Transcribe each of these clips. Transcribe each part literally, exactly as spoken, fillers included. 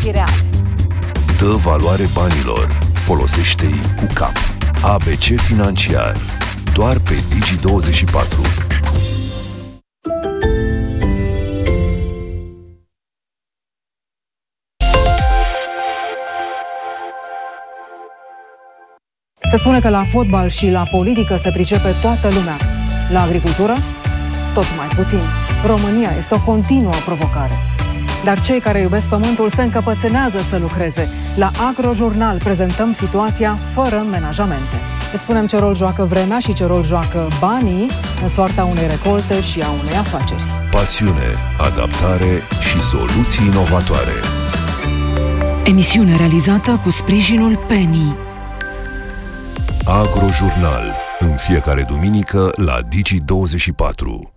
informații reale. Dă valoare banilor. Folosește-i cu cap. A B C Financiar. Doar pe Digi douăzeci și patru. Se spune că la fotbal și la politică se pricepe toată lumea. La agricultură, tot mai puțin. România este o continuă provocare. Dar cei care iubesc pământul se încăpățânează să lucreze. La Agrojurnal prezentăm situația fără menajamente. Îți spunem ce rol joacă vremea și ce rol joacă banii în soarta unei recolte și a unei afaceri. Pasiune, adaptare și soluții inovatoare. Emisiune realizată cu sprijinul Penny. Agrojurnal. În fiecare duminică la Digi douăzeci și patru.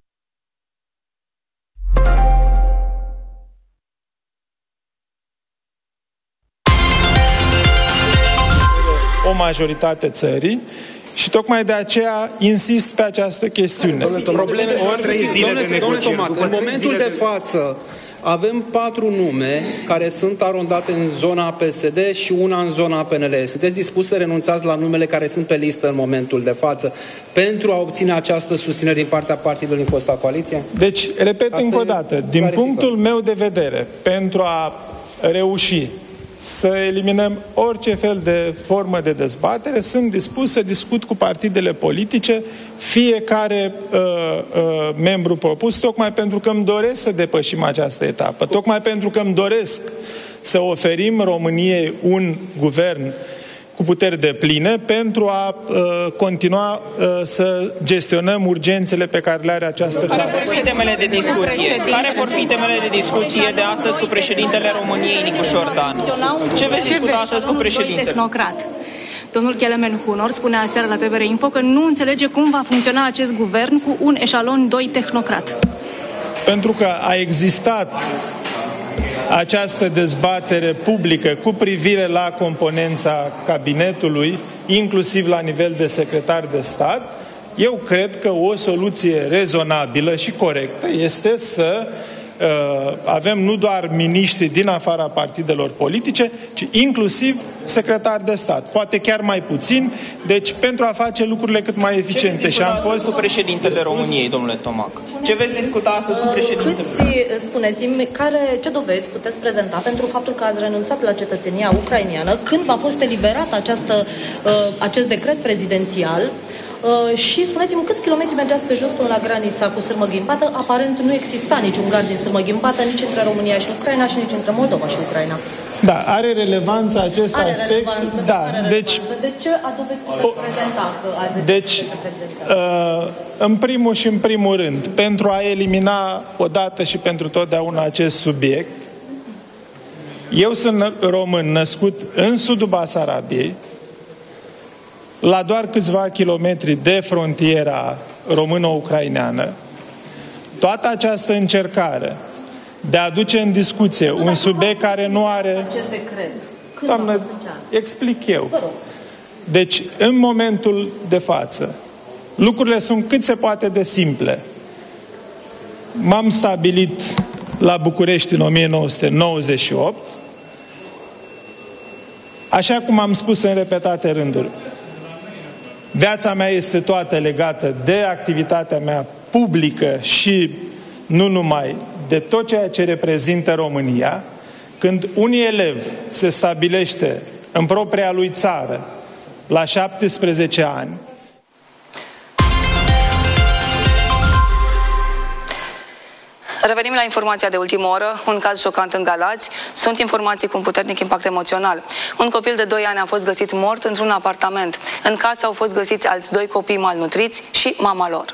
O majoritate țării și tocmai de aceea insist pe această chestiune. Probleme trei zile de negocieri. În momentul de față avem patru nume care sunt arondate în zona P S D și una în zona P N L. Sunteți dispus să renunțați la numele care sunt pe listă în momentul de față pentru a obține această susținere din partea partidului în fosta coaliție? Deci, repet încă o dată, din punctul meu de vedere, pentru a reuși să eliminăm orice fel de formă de dezbatere, sunt dispus să discut cu partidele politice fiecare uh, uh, membru propus, tocmai pentru că îmi doresc să depășim această etapă, tocmai pentru că îmi doresc să oferim României un guvern cu puteri depline pentru a uh, continua uh, să gestionăm urgențele pe care le are această țară. Care vor fi temele de discuție? Care vor fi temele de discuție de astăzi cu președintele României, Nicușor Dan? Ce veți discuta astăzi cu președintele? Tehnocrat. Domnul Kelemen Hunor spunea aseară la T V R Info că nu înțelege cum va funcționa acest guvern cu un eșalon doi tehnocrat. Pentru că a existat această dezbatere publică cu privire la componența cabinetului, inclusiv la nivel de secretar de stat, eu cred că o soluție rezonabilă și corectă este să uh, avem nu doar miniștri din afara partidelor politice, ci inclusiv secretari de stat. Poate chiar mai puțin, deci pentru a face lucrurile cât mai eficiente. Și am fost cu președintele României, domnule Tomac. Ce veți discuta astăzi cu președintele? Câți, spuneți-mi, care, ce dovezi puteți prezenta pentru faptul că ați renunțat la cetățenia ucraineană când a fost eliberat această, acest decret prezidențial? Și spuneți-mi, câți kilometri mergeați pe jos până la granița cu Sârmă-Ghimpată? Aparent nu exista niciun gard din Sârmă-Ghimpată, nici între România și Ucraina și nici între Moldova și Ucraina. Da, are relevanță acest are aspect. Relevanță, da, are relevanță. Deci, de ce dovezi puteți prezenta că aveți deci, uh, în primul și în primul rând, pentru a elimina odată și pentru totdeauna acest subiect, eu sunt român născut în sudul Basarabiei, la doar câțiva kilometri de frontiera română-ucraineană. Toată această încercare de a aduce în discuție un subiect care nu are... acest decret? Când Doamne, explic eu. Deci, în momentul de față, lucrurile sunt cât se poate de simple. M-am stabilit la București în o mie nouă sute nouăzeci și opt, așa cum am spus în repetate rânduri. Viața mea este toată legată de activitatea mea publică și nu numai, de tot ceea ce reprezintă România. Când un elev se stabilește în propria lui țară la șaptesprezece ani, Revenim la informația de ultimă oră, un caz șocant în Galați. Sunt informații cu un puternic impact emoțional. Un copil de doi ani a fost găsit mort într-un apartament. În casă au fost găsiți alți doi copii malnutriți și mama lor.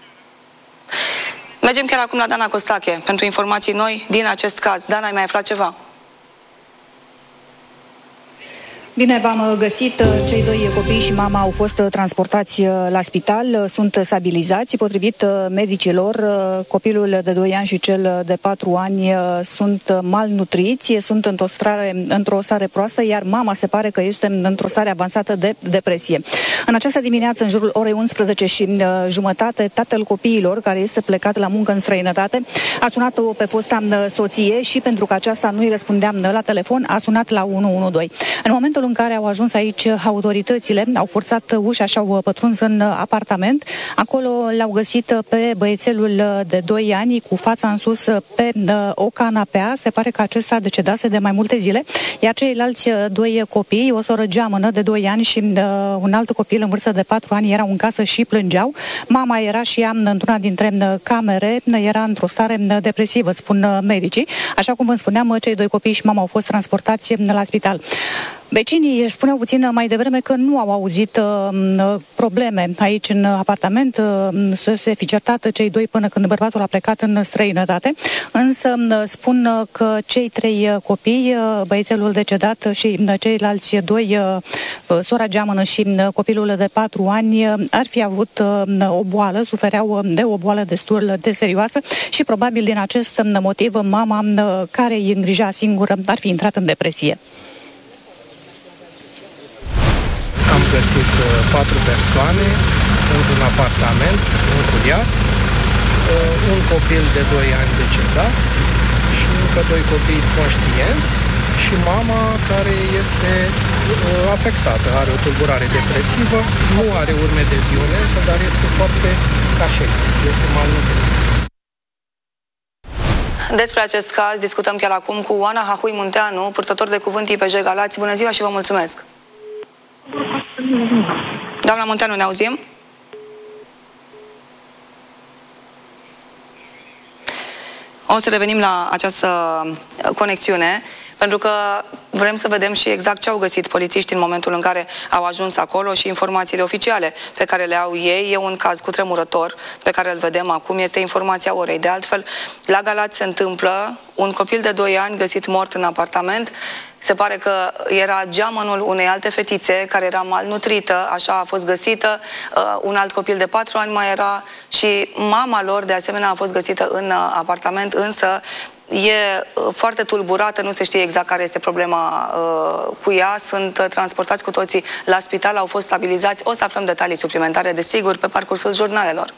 Mergem chiar acum la Dana Costache pentru informații noi din acest caz. Dana, ai mai aflat ceva? Bine, v-am găsit. Cei doi copii și mama au fost transportați la spital, sunt stabilizați. Potrivit medicilor, copilul de doi ani și cel de patru ani sunt malnutriți, sunt într-o stare, într-o stare proastă, iar mama se pare că este într-o stare avansată de depresie. În această dimineață, în jurul orei unsprezece și jumătate, tatăl copiilor, care este plecat la muncă în străinătate, a sunat-o pe fosta soție și pentru că aceasta nu îi răspundea la telefon, a sunat la unu unu doi. În momentul în care au ajuns aici autoritățile, au forțat ușa și au pătruns în apartament. Acolo l-au găsit pe băiețelul de doi ani cu fața în sus pe o canapea. Se pare că acesta decedase de mai multe zile, iar ceilalți doi copii, o soră geamănă de doi ani și un alt copil în vârstă de patru ani, erau în casă și plângeau. Mama era și ea într-una dintre camere, era într-o stare depresivă, spun medicii. Așa cum vă spuneam, cei doi copii și mama au fost transportați la spital. Vecinii spuneau puțin mai devreme că nu au auzit uh, probleme aici în apartament, uh, să se fi certat cei doi până când bărbatul a plecat în străinătate, însă uh, spun uh, că cei trei uh, copii, uh, băiețelul decedat și uh, ceilalți doi, uh, sora geamănă și uh, copilul de patru ani, uh, ar fi avut uh, o boală, sufereau de o boală destul de serioasă și probabil din acest motiv mama uh, care îi îngrija singură ar fi intrat în depresie. Am găsit uh, patru persoane într-un apartament închiriat, uh, un copil de doi ani decedat și încă doi copii conștienți și mama care este uh, afectată, are o tulburare depresivă, nu are urme de violență, dar este foarte cașet, este malnutrită. Despre acest caz discutăm chiar acum cu Oana Hahui Munteanu, purtător de cuvânt I P J Galați. Bună ziua și vă mulțumesc! Doamna Munteanu, ne auzim? O să revenim la această conexiune, pentru că vrem să vedem și exact ce au găsit polițiștii în momentul în care au ajuns acolo și informațiile oficiale pe care le au ei. E un caz cutremurător pe care îl vedem acum, este informația orei. De altfel, la Galați se întâmplă un copil de doi ani găsit mort în apartament. Se pare că era geamănul unei alte fetițe care era malnutrită, așa a fost găsită. Uh, un alt copil de patru ani mai era și mama lor de asemenea a fost găsită în uh, apartament, însă e uh, foarte tulburată, nu se știe exact care este problema uh, cu ea. Sunt uh, transportați cu toții la spital, au fost stabilizați. O să aflăm detalii suplimentare, desigur, pe parcursul jurnalelor.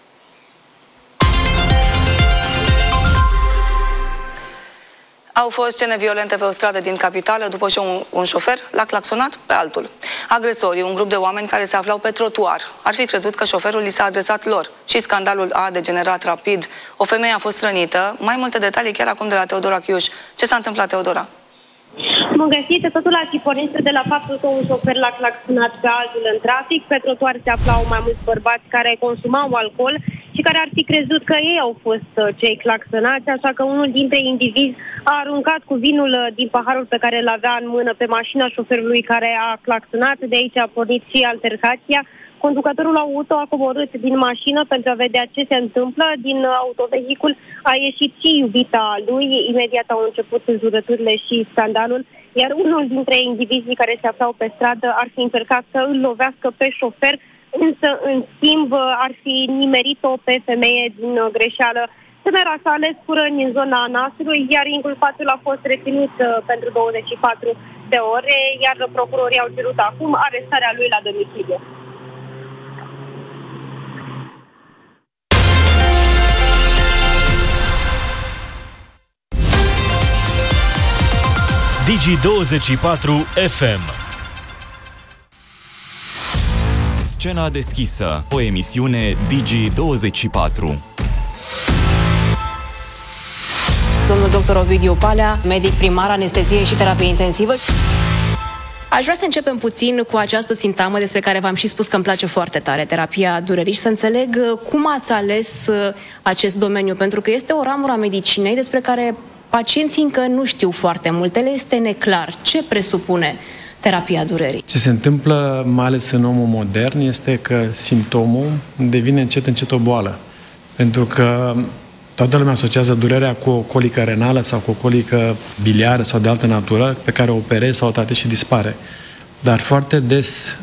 Au fost scene violente pe o stradă din capitală după ce un, un șofer l-a claxonat pe altul. Agresorii, un grup de oameni care se aflau pe trotuar, ar fi crezut că șoferul li s-a adresat lor și scandalul a degenerat rapid. O femeie a fost rănită. Mai multe detalii chiar acum de la Teodora Chiuș. Ce s-a întâmplat, Teodora? Mă găsit, totul a pornit de la faptul că un șofer l-a claxonat pe altul în trafic. Pe trotuar se aflau mai mulți bărbați care consumau alcool și care ar fi crezut că ei au fost cei claxonați, așa că unul dintre indivizi a aruncat cu vinul din paharul pe care îl avea în mână pe mașina șoferului care a claxonat. De aici a pornit și altercația. Conducătorul auto a coborât din mașină pentru a vedea ce se întâmplă. Din autovehicul a ieșit și iubita lui. Imediat au început înjurăturile și scandalul, iar unul dintre indivizii care se aflau pe stradă ar fi încercat să îl lovească pe șofer, însă în schimb ar fi nimerit-o pe femeie din greșeală. Tânăra s-a ales cu răni în zona nasului, iar inculpatul a fost reținut pentru douăzeci și patru de ore, iar procurorii au cerut acum arestarea lui la domiciliu. Digi douăzeci și patru F M. Scena deschisă, o emisiune Digi douăzeci și patru. Domnul doctor Ovidiu Palea, medic primar, anestezie și terapie intensivă. Aș vrea să începem puțin cu această sintagmă despre care v-am și spus că îmi place foarte tare, terapia durerii, și să înțeleg cum ați ales acest domeniu, pentru că este o ramură a medicinei despre care pacienții încă nu știu foarte multe, le este neclar. Ce presupune terapia durerii? Ce se întâmplă, mai ales în omul modern, este că simptomul devine încet încet o boală. Pentru că Toată lumea asociază durerea cu o colică renală sau cu o colică biliară sau de altă natură pe care o operezi sau o tratezi și dispare. Dar foarte des,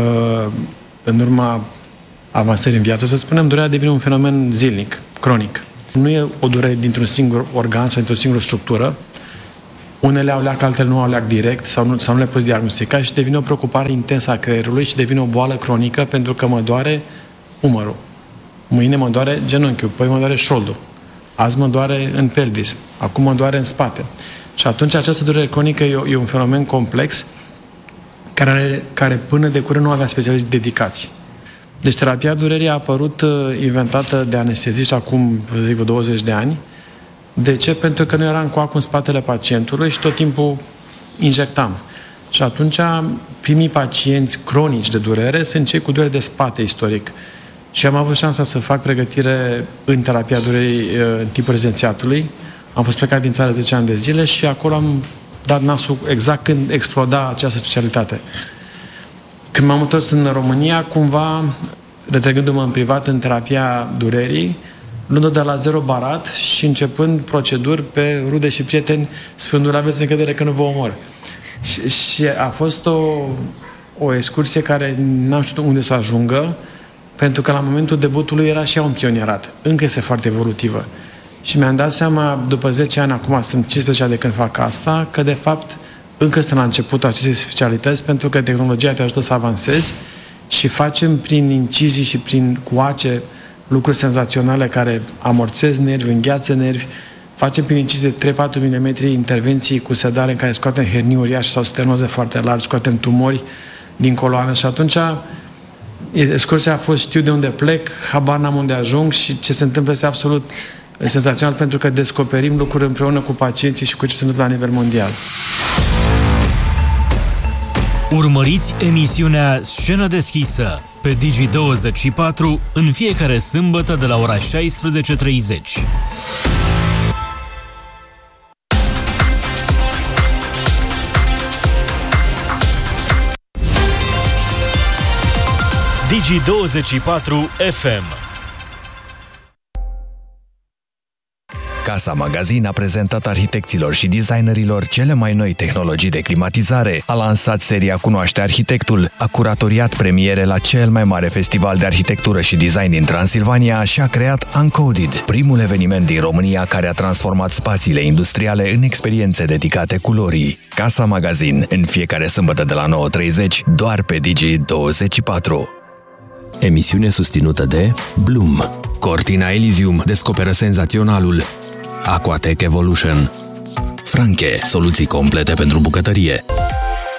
în urma avansării în viață, să spunem, durerea devine un fenomen zilnic, cronic. Nu e o durere dintr-un singur organ sau dintr-o singură structură. Unele au leac, altele nu au leac direct sau nu, sau nu le poți diagnostica și devine o preocupare intensă a creierului și devine o boală cronică pentru că mă doare umărul. Mâine mă doare genunchiul, păi mă doare șoldul. Azi mă doare în pelvis, acum mă doare în spate. Și atunci această durere cronică e, e un fenomen complex care, are, care până de curând nu avea specialiști dedicați. Deci terapia durerii a apărut inventată de anesteziști acum, zic, vreo douăzeci de ani. De ce? Pentru că nu era în coac în spatele pacientului și tot timpul injectam. Și atunci primii pacienți cronici de durere sunt cei cu durere de spate istoric. Și am avut șansa să fac pregătire în terapia durerii în timpul rezidențiatului. Am fost plecat din țară zece ani de zile și acolo am dat nasul exact când exploda această specialitate. Când m-am întors în România, cumva, retrăgându-mă în privat în terapia durerii, luând-o de la zero barat și începând proceduri pe rude și prieteni, spunându-le, aveți încredere că nu vă omor. Și, și a fost o, o excursie care n-am știut unde să ajungă, pentru că la momentul debutului era și ea un pionierat. Încă este foarte evolutivă. Și mi-am dat seama, după zece ani, acum sunt cincisprezece ani de când fac asta, că de fapt încă suntem la începutul acestei specialități, pentru că tehnologia te ajută să avansezi și facem prin incizii și prin coace lucruri senzaționale care amorțez nervi, îngheață nervi. Facem prin incizii de trei patru milimetri intervenții cu sedare în care scoatem hernii uriașe sau stenoze foarte largi, scoatem tumori din coloană și atunci excursia a fost, știu de unde plec, habar n-am unde ajung și ce se întâmplă este absolut senzațional pentru că descoperim lucruri împreună cu pacienții și cu ce se întâmplă la nivel mondial. Urmăriți emisiunea Scenă deschisă pe Digi douăzeci și patru în fiecare sâmbătă de la ora șaisprezece și treizeci. Digi douăzeci și patru F M. Casa Magazin a prezentat arhitecților și designerilor cele mai noi tehnologii de climatizare, a lansat seria Cunoaște Arhitectul, a curatoriat premiere la cel mai mare festival de arhitectură și design din Transilvania și a creat Uncoded, primul eveniment din România care a transformat spațiile industriale în experiențe dedicate culorii. Casa Magazin, în fiecare sâmbătă de la nouă și treizeci, doar pe Digi douăzeci și patru. Emisiune susținută de Bloom. Cortina Elysium descoperă senzaționalul. Aquatech Evolution. Franche, soluții complete pentru bucătărie.